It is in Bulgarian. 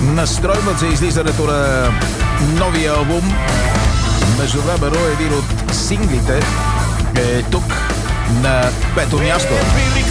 Настройват за излизането на новия албум. Междувременно един от синглите е тук на пето място.